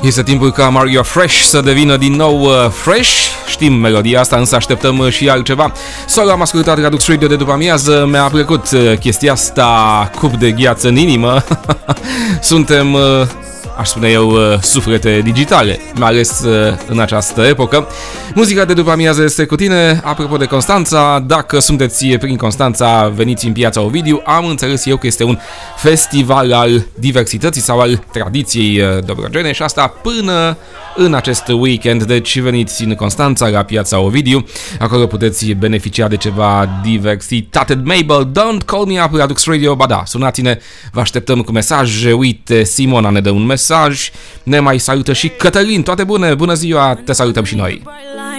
Este timpul ca Mario Fresh să devină din nou fresh. Știm melodia asta, însă așteptăm și altceva. Solo am ascultat Radux Radio de după amiază. Mi-a plăcut chestia asta, cup de gheață în inimă. Suntem, aș spune eu, suflete digitale, mai ales în această epocă. Muzica de după amiază este cu tine. Apropo de Constanța, dacă sunteți prin Constanța, veniți în Piața Ovidiu. Am înțeles eu că este un festival al diversității sau al tradiției dobrogene și asta până în acest weekend. Deci veniți în Constanța la Piața Ovidiu. Acolo puteți beneficia de ceva diversitate. Mabel, don't call me up, Radux Radio. Ba da, sunați-ne, vă așteptăm cu mesaje. Uite, Simona ne dă un mesaj. Ne mai salută și Cătălin. Toate bune, bună ziua, te salutăm și noi.